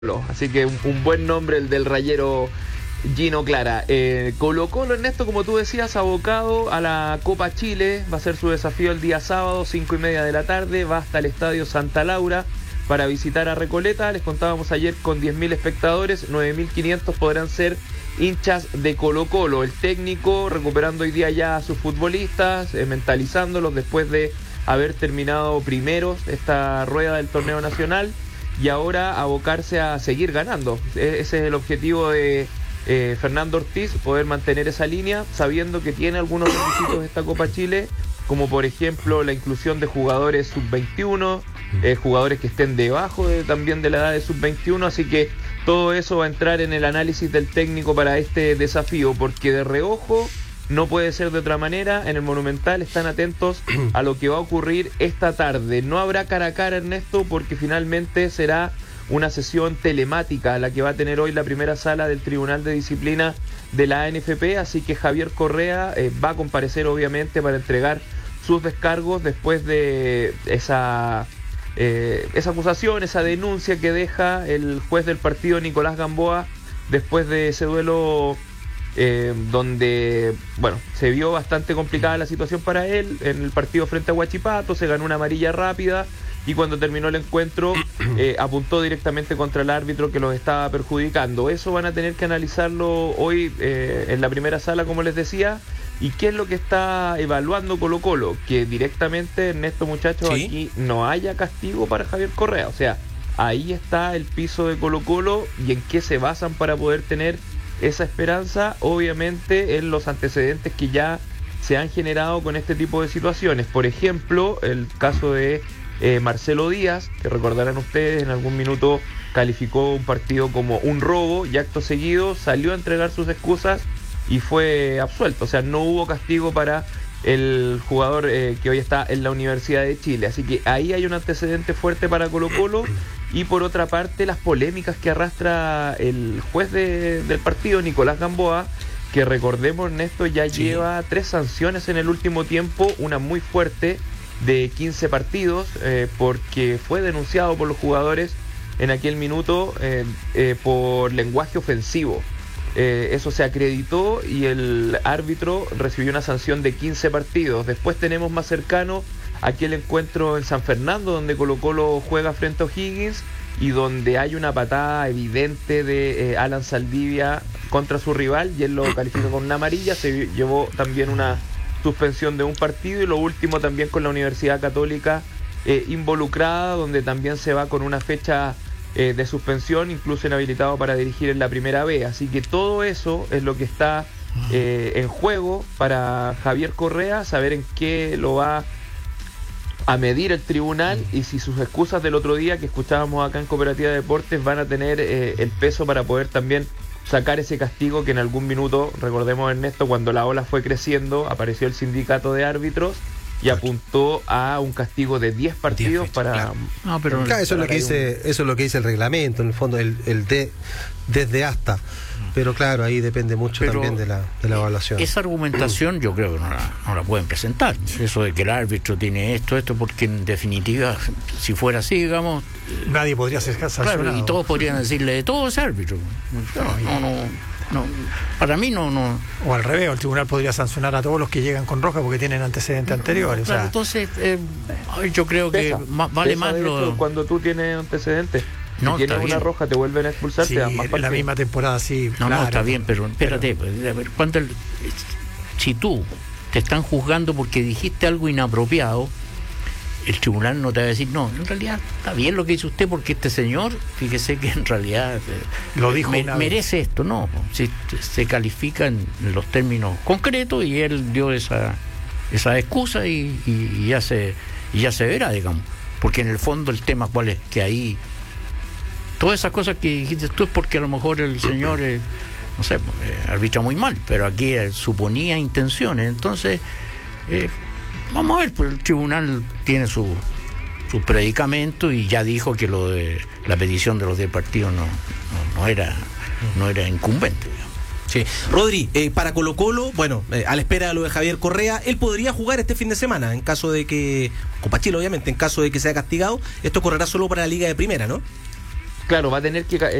Así que un buen nombre el del rayero Gino Clara. Colo-Colo, Ernesto, como tú decías, abocado a la Copa Chile. Va a ser su desafío el día sábado, 5:30 de la tarde. Va hasta el Estadio Santa Laura para visitar a Recoleta. Les contábamos ayer con 10.000 espectadores, 9.500 podrán ser hinchas de Colo-Colo. El técnico recuperando hoy día ya a sus futbolistas, mentalizándolos después de haber terminado primeros esta rueda del torneo nacional. Y ahora abocarse a seguir ganando. Ese es el objetivo de Fernando Ortiz, poder mantener esa línea, sabiendo que tiene algunos requisitos de esta Copa Chile, como por ejemplo la inclusión de jugadores sub-21, jugadores que estén debajo también de la edad de sub-21, así que todo eso va a entrar en el análisis del técnico para este desafío, porque de reojo no puede ser de otra manera. En el Monumental están atentos a lo que va a ocurrir esta tarde. No habrá cara a cara, Ernesto, porque finalmente será una sesión telemática la que va a tener hoy la primera sala del Tribunal de Disciplina de la ANFP, así que Javier Correa va a comparecer obviamente para entregar sus descargos después de esa acusación, esa denuncia que deja el juez del partido Nicolás Gamboa después de ese duelo donde, bueno, se vio bastante complicada la situación para él en el partido frente a Huachipato. Se ganó una amarilla rápida y cuando terminó el encuentro apuntó directamente contra el árbitro que los estaba perjudicando. Eso van a tener que analizarlo hoy en la primera sala, como les decía. ¿Y qué es lo que está evaluando Colo-Colo? Que directamente, Ernesto, muchachos, ¿sí? Aquí no haya castigo para Javier Correa. O sea, ahí está el piso de Colo-Colo y en qué se basan para poder tener esa esperanza, obviamente, en los antecedentes que ya se han generado con este tipo de situaciones. Por ejemplo, el caso de Marcelo Díaz, que recordarán ustedes, en algún minuto calificó un partido como un robo y acto seguido salió a entregar sus excusas y fue absuelto. O sea, no hubo castigo para el jugador que hoy está en la Universidad de Chile. Así que ahí hay un antecedente fuerte para Colo-Colo. Y por otra parte, las polémicas que arrastra el juez del partido, Nicolás Gamboa, que recordemos, Ernesto, ya lleva 3 sanciones en el último tiempo, una muy fuerte de 15 partidos, porque fue denunciado por los jugadores en aquel minuto por lenguaje ofensivo. Eso se acreditó y el árbitro recibió una sanción de 15 partidos. Después tenemos más cercano aquel encuentro en San Fernando donde Colo-Colo juega frente a O'Higgins y donde hay una patada evidente de Alan Saldivia contra su rival y él lo califica con una amarilla. Se llevó también una suspensión de un partido y lo último también con la Universidad Católica involucrada, donde también se va con una fecha de suspensión, incluso inhabilitado para dirigir en la primera B. Así que todo eso es lo que está en juego para Javier Correa, saber en qué lo va a medir el tribunal y si sus excusas del otro día que escuchábamos acá en Cooperativa de Deportes van a tener el peso para poder también sacar ese castigo que en algún minuto, recordemos, Ernesto, cuando la ola fue creciendo, apareció el sindicato de árbitros y apuntó a un castigo de 10 partidos para... Claro. No, pero claro, eso es lo que dice el reglamento, en el fondo, el desde hasta. Pero claro, ahí depende mucho también de la evaluación. Esa argumentación yo creo que no la pueden presentar. Eso de que el árbitro tiene esto, porque en definitiva, si fuera así, digamos... Nadie podría ser sancionado. Claro, y todos podrían decirle de todo ese árbitro. No, para mí no. O al revés, el tribunal podría sancionar a todos los que llegan con roja porque tienen antecedentes anteriores. Claro, entonces yo creo que vale más lo... Cuando tú tienes antecedentes, no, si tienes una roja, te vuelven a expulsar, sí, te dan más partidos. En la misma temporada, sí. No, claro, no, está bien, pero espérate, si tú te están juzgando porque dijiste algo inapropiado, el tribunal no te va a decir, no, en realidad está bien lo que dice usted porque este señor, fíjese que en realidad lo dijo merece esto. No, si se califica en los términos concretos y él dio esa excusa y ya se verá, digamos, porque en el fondo el tema cuál es, que ahí todas esas cosas que dijiste tú es porque a lo mejor el señor no sé, arbitra muy mal, pero aquí suponía intenciones. Entonces vamos a ver, pues el tribunal tiene su predicamento y ya dijo que lo de la petición de los 10 partidos no era incumbente, digamos. Sí. Rodri, para Colo-Colo, bueno, a la espera de lo de Javier Correa, él podría jugar este fin de semana, en caso de que, Copa Chile obviamente, en caso de que sea castigado, esto correrá solo para la Liga de Primera, ¿no? Claro, va a tener que